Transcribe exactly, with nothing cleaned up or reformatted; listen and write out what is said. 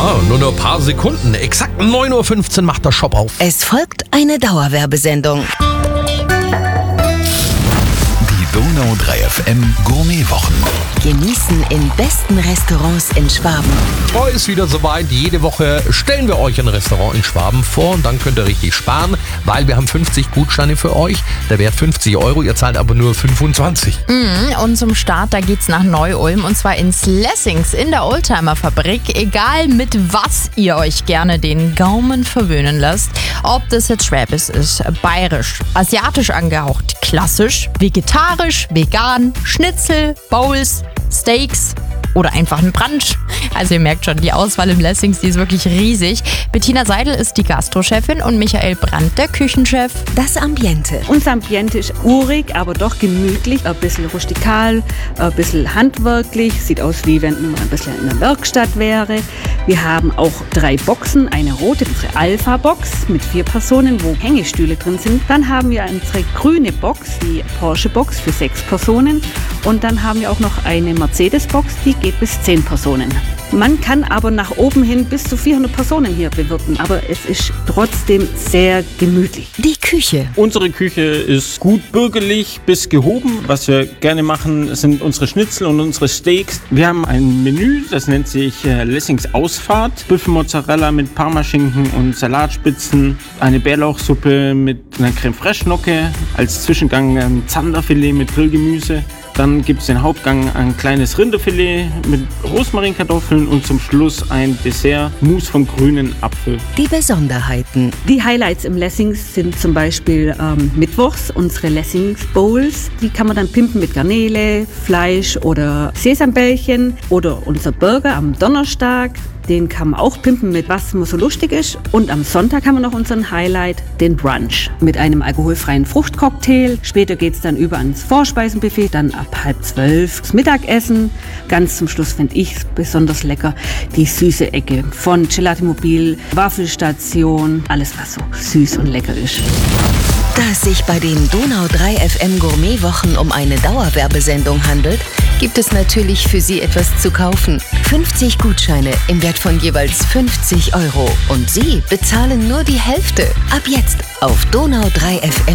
Ja, nur noch ein paar Sekunden. Exakt neun Uhr fünfzehn macht der Shop auf. Es folgt eine Dauerwerbesendung. Die Donau drei F M Gourmetwochen. Genießen in besten Restaurants in Schwaben. Oh, ist wieder soweit. Jede Woche stellen wir euch ein Restaurant in Schwaben vor und dann könnt ihr richtig sparen, weil wir haben fünfzig Gutscheine für euch. Der Wert fünfzig Euro, ihr zahlt aber nur fünfundzwanzig. Mhm, und zum Start, da geht's nach Neu-Ulm und zwar ins Lessings in der Oldtimer-Fabrik. Egal mit was ihr euch gerne den Gaumen verwöhnen lasst, ob das jetzt Schwäbisch ist, bayerisch, asiatisch angehaucht, klassisch, vegetarisch, vegan, Schnitzel, Bowls, Steaks oder einfach ein Brunch. Also ihr merkt schon, die Auswahl im Lessings, die ist wirklich riesig. Bettina Seidel ist die Gastrochefin und Michael Brandt der Küchenchef. Das Ambiente. Unser Ambiente ist urig, aber doch gemütlich, ein bisschen rustikal, ein bisschen handwerklich. Sieht aus, wie wenn man ein bisschen in einer Werkstatt wäre. Wir haben auch drei Boxen, eine rote, unsere Alpha-Box mit vier Personen, wo Hängestühle drin sind. Dann haben wir unsere grüne Box, die Porsche-Box für sechs Personen. Und dann haben wir auch noch eine Mercedes-Box, die geht bis zehn Personen. Man kann aber nach oben hin bis zu vierhundert Personen hier bewirten, aber es ist trotzdem sehr gemütlich. Die Küche. Unsere Küche ist gut bürgerlich bis gehoben. Was wir gerne machen, sind unsere Schnitzel und unsere Steaks. Wir haben ein Menü, das nennt sich äh, Lessings Ausfahrt. Büffelmozzarella mit Parmaschinken und Salatspitzen. Eine Bärlauchsuppe mit einer Creme Fraiche Nocke. Als Zwischengang ein Zanderfilet mit Grillgemüse. Dann gibt es den Hauptgang ein kleines Rinderfilet mit Rosmarinkartoffeln und zum Schluss ein Dessert, Mousse vom grünen Apfel. Die Besonderheiten. Die Highlights im Lessings sind zum Beispiel ähm, mittwochs unsere Lessings Bowls. Die kann man dann pimpen mit Garnele, Fleisch oder Sesambällchen. Oder unser Burger am Donnerstag. Den kann man auch pimpen mit was man so lustig ist. Und am Sonntag haben wir noch unseren Highlight, den Brunch. Mit einem alkoholfreien Fruchtcocktail. Später geht es dann über ans Vorspeisenbuffet, dann ab halb zwölf das Mittagessen. Ganz zum Schluss finde ich besonders lecker die süße Ecke von Gelatimobil, Waffelstation, alles was so süß und lecker ist. Da es sich bei den Donau drei F M Gourmetwochen um eine Dauerwerbesendung handelt, gibt es natürlich für Sie etwas zu kaufen. fünfzig Gutscheine im Wert von jeweils fünfzig Euro. Und Sie bezahlen nur die Hälfte. Ab jetzt auf Donau drei F M.